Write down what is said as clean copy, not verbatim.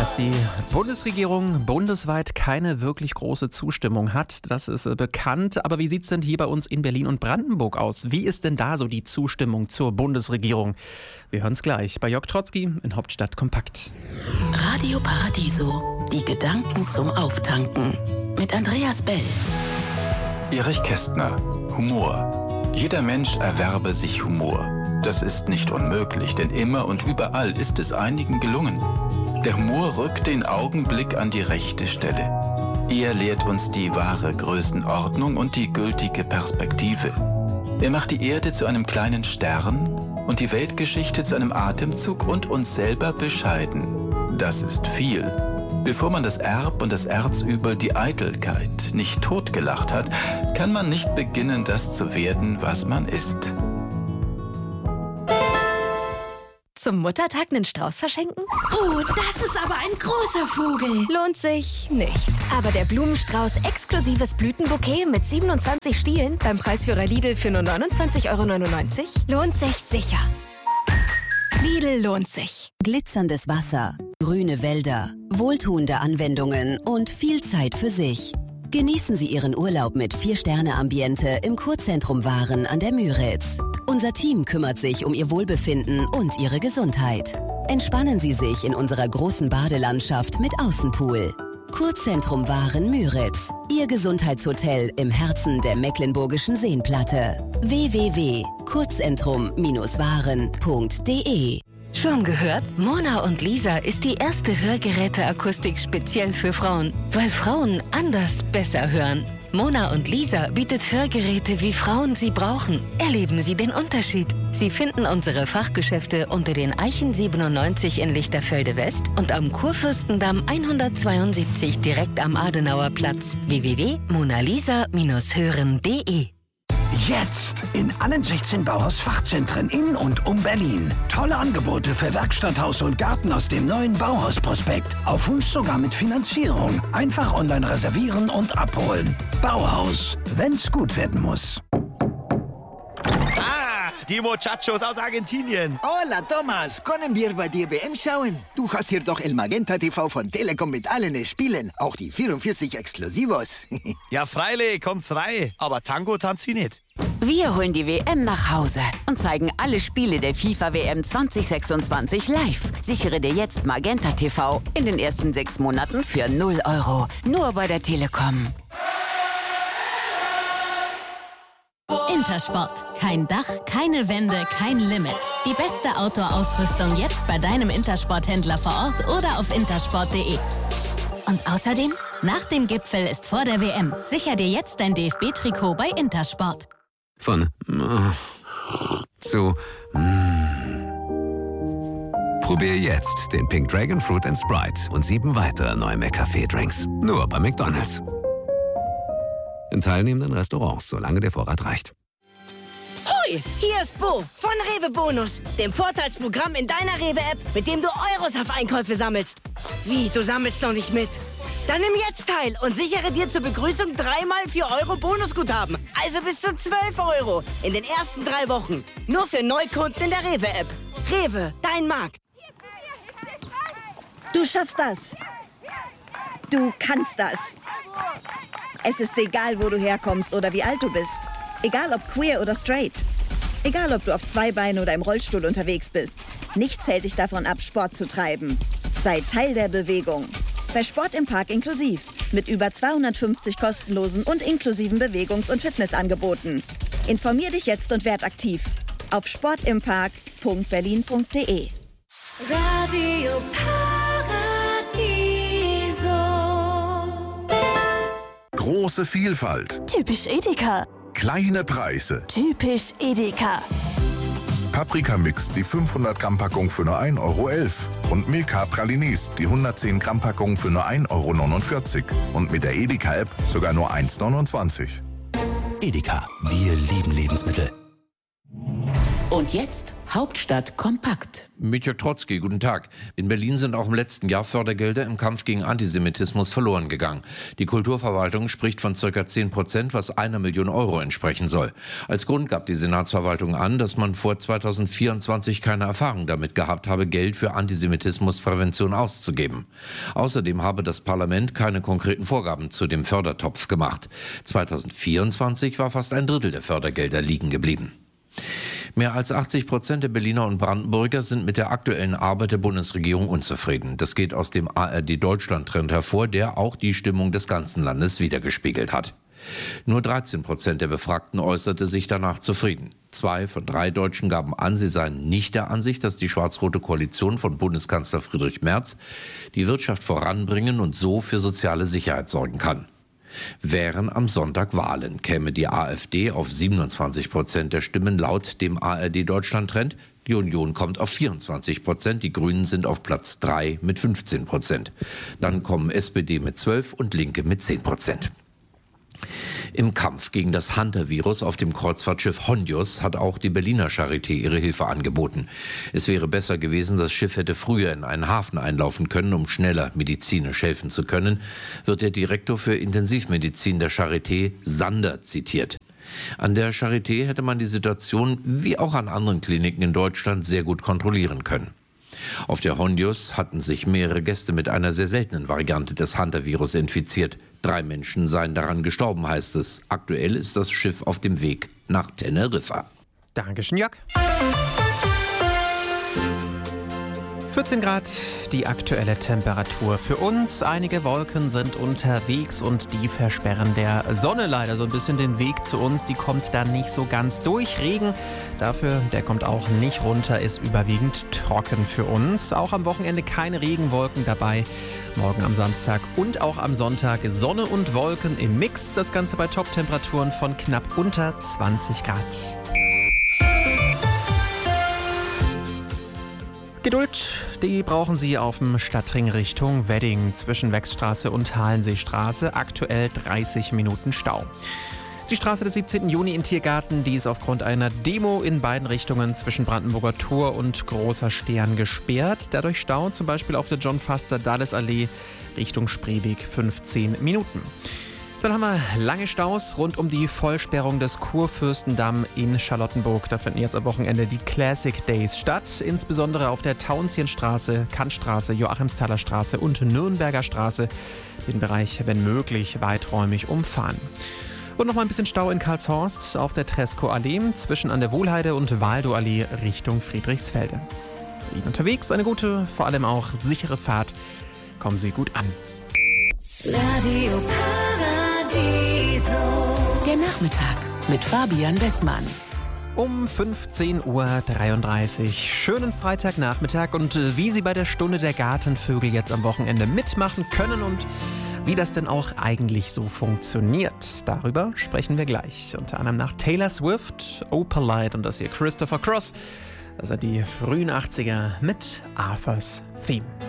Dass die Bundesregierung bundesweit keine wirklich große Zustimmung hat, das ist bekannt. Aber wie sieht es denn hier bei uns in Berlin und Brandenburg aus? Wie ist denn da so die Zustimmung zur Bundesregierung? Wir hören es gleich bei Jörg Trotzki in Hauptstadt Kompakt. Radio Paradiso, die Gedanken zum Auftanken mit Andreas Bell. Erich Kästner, Humor. Jeder Mensch erwerbe sich Humor. Das ist nicht unmöglich, denn immer und überall ist es einigen gelungen. Der Humor rückt den Augenblick an die rechte Stelle. Er lehrt uns die wahre Größenordnung und die gültige Perspektive. Er macht die Erde zu einem kleinen Stern und die Weltgeschichte zu einem Atemzug und uns selber bescheiden. Das ist viel. Bevor man das Erb und das Erzübel, die Eitelkeit, nicht totgelacht hat, kann man nicht beginnen, das zu werden, was man ist. Zum Muttertag einen Strauß verschenken? Oh, das ist aber ein großer Vogel. Lohnt sich nicht. Aber der Blumenstrauß exklusives Blütenbouquet mit 27 Stielen beim Preisführer Lidl für nur 29,99 € lohnt sich sicher. Lidl lohnt sich. Glitzerndes Wasser, grüne Wälder, wohltuende Anwendungen und viel Zeit für sich. Genießen Sie Ihren Urlaub mit 4-Sterne-Ambiente im Kurzentrum Waren an der Müritz. Unser Team kümmert sich um Ihr Wohlbefinden und Ihre Gesundheit. Entspannen Sie sich in unserer großen Badelandschaft mit Außenpool. Kurzzentrum Waren Müritz. Ihr Gesundheitshotel im Herzen der Mecklenburgischen Seenplatte. www.kurzzentrum-waren.de. Schon gehört? Mona und Lisa ist die erste Hörgeräteakustik speziell für Frauen, weil Frauen anders besser hören. Mona und Lisa bietet Hörgeräte, wie Frauen sie brauchen. Erleben Sie den Unterschied. Sie finden unsere Fachgeschäfte unter den Eichen 97 in Lichterfelde West und am Kurfürstendamm 172 direkt am Adenauer Platz. www.monalisa-hören.de. Jetzt in allen 16 Bauhaus-Fachzentren in und um Berlin. Tolle Angebote für Werkstatt, Haus und Garten aus dem neuen Bauhaus-Prospekt. Auf Wunsch sogar mit Finanzierung. Einfach online reservieren und abholen. Bauhaus, wenn's gut werden muss. Die Muchachos aus Argentinien. Hola, Thomas. Können wir bei dir WM schauen? Du hast hier doch El Magenta TV von Telekom mit allen Spielen. Auch die 44 Exklusivos. Ja, freilich, kommt's rein. Aber Tango tanzt sie nicht. Wir holen die WM nach Hause und zeigen alle Spiele der FIFA-WM 2026 live. Sichere dir jetzt Magenta TV in den ersten 6 Monaten für 0 €. Nur bei der Telekom. Intersport. Kein Dach, keine Wände, kein Limit. Die beste Outdoor-Ausrüstung jetzt bei deinem Intersport-Händler vor Ort oder auf intersport.de. Und außerdem, nach dem Gipfel ist vor der WM. Sicher dir jetzt dein DFB-Trikot bei Intersport. Von zu Probier jetzt den Pink Dragon Fruit & Sprite und 7 weitere neue McCafé-Drinks. Nur bei McDonald's. In teilnehmenden Restaurants, solange der Vorrat reicht. Hoi, hier ist Bo von Rewe Bonus, dem Vorteilsprogramm in deiner Rewe-App, mit dem du Euros auf Einkäufe sammelst. Wie, du sammelst noch nicht mit? Dann nimm jetzt teil und sichere dir zur Begrüßung 3x 4 € Bonusguthaben. Also bis zu 12 € in den ersten 3 Wochen. Nur für Neukunden in der Rewe-App. Rewe, dein Markt. Du schaffst das. Du kannst das. Es ist egal, wo du herkommst oder wie alt du bist. Egal ob queer oder straight. Egal ob du auf 2 Beinen oder im Rollstuhl unterwegs bist. Nichts hält dich davon ab, Sport zu treiben. Sei Teil der Bewegung. Bei Sport im Park inklusiv. Mit über 250 kostenlosen und inklusiven Bewegungs- und Fitnessangeboten. Informier dich jetzt und werd aktiv. Auf sportimpark.berlin.de. Radio Paradiso. Große Vielfalt. Typisch Edeka. Kleine Preise. Typisch Edeka. Paprika-Mix, die 500-Gramm-Packung für nur 1,11 € und Milka Pralinis, die 110-Gramm-Packung für nur 1,49 € und mit der Edeka-App sogar nur 1,29 €. Edeka, wir lieben Lebensmittel. Und jetzt Hauptstadt kompakt. Mitja Trotzki, guten Tag. In Berlin sind auch im letzten Jahr Fördergelder im Kampf gegen Antisemitismus verloren gegangen. Die Kulturverwaltung spricht von ca. 10%, was 1 Million Euro entsprechen soll. Als Grund gab die Senatsverwaltung an, dass man vor 2024 keine Erfahrung damit gehabt habe, Geld für Antisemitismusprävention auszugeben. Außerdem habe das Parlament keine konkreten Vorgaben zu dem Fördertopf gemacht. 2024 war fast ein Drittel der Fördergelder liegen geblieben. Mehr als 80% der Berliner und Brandenburger sind mit der aktuellen Arbeit der Bundesregierung unzufrieden. Das geht aus dem ARD-Deutschland-Trend hervor, der auch die Stimmung des ganzen Landes wiedergespiegelt hat. Nur 13% der Befragten äußerte sich danach zufrieden. 2 von 3 Deutschen gaben an, sie seien nicht der Ansicht, dass die schwarz-rote Koalition von Bundeskanzler Friedrich Merz die Wirtschaft voranbringen und so für soziale Sicherheit sorgen kann. Wären am Sonntag Wahlen, käme die AfD auf 27% der Stimmen laut dem ARD-Deutschland-Trend. Die Union kommt auf 24%, die Grünen sind auf Platz 3 mit 15%. Dann kommen SPD mit 12% und Linke mit 10%. Im Kampf gegen das Hunter-Virus auf dem Kreuzfahrtschiff Hondius hat auch die Berliner Charité ihre Hilfe angeboten. Es wäre besser gewesen, das Schiff hätte früher in einen Hafen einlaufen können, um schneller medizinisch helfen zu können, wird der Direktor für Intensivmedizin der Charité, Sander, zitiert. An der Charité hätte man die Situation, wie auch an anderen Kliniken in Deutschland, sehr gut kontrollieren können. Auf der Hondius hatten sich mehrere Gäste mit einer sehr seltenen Variante des Hunter-Virus infiziert. 3 Menschen seien daran gestorben, heißt es. Aktuell ist das Schiff auf dem Weg nach Teneriffa. Dankeschön, Jörg. 14 Grad, die aktuelle Temperatur für uns. Einige Wolken sind unterwegs und die versperren der Sonne leider so ein bisschen den Weg zu uns. Die kommt da nicht so ganz durch. Regen, dafür, der kommt auch nicht runter, ist überwiegend trocken für uns. Auch am Wochenende keine Regenwolken dabei. Morgen am Samstag und auch am Sonntag Sonne und Wolken im Mix. Das Ganze bei Top-Temperaturen von knapp unter 20 Grad. Geduld, die brauchen Sie auf dem Stadtring Richtung Wedding zwischen Wechsstraße und Halenseestraße. Aktuell 30 Minuten Stau. Die Straße des 17. Juni in Tiergarten, die ist aufgrund einer Demo in beiden Richtungen zwischen Brandenburger Tor und Großer Stern gesperrt. Dadurch Stau zum Beispiel auf der John-Foster-Dulles-Allee Richtung Spreeweg 15 Minuten. Dann haben wir lange Staus rund um die Vollsperrung des Kurfürstendamm in Charlottenburg. Da finden jetzt am Wochenende die Classic Days statt. Insbesondere auf der Tauentzienstraße, Kantstraße, Joachimsthaler Straße und Nürnberger Straße. Den Bereich, wenn möglich, weiträumig umfahren. Und noch mal ein bisschen Stau in Karlshorst auf der Tresco-Allee zwischen an der Wohlheide und Waldow-Allee Richtung Friedrichsfelde. Ihnen unterwegs eine gute, vor allem auch sichere Fahrt. Kommen Sie gut an. Radio Paradiso. Der Nachmittag mit Fabian Bessmann. Um 15:33 Uhr. Schönen Freitagnachmittag und wie Sie bei der Stunde der Gartenvögel jetzt am Wochenende mitmachen können und wie das denn auch eigentlich so funktioniert. Darüber sprechen wir gleich. Unter anderem nach Taylor Swift, Opalite und das hier Christopher Cross. Das sind die frühen 80er mit Arthur's Theme.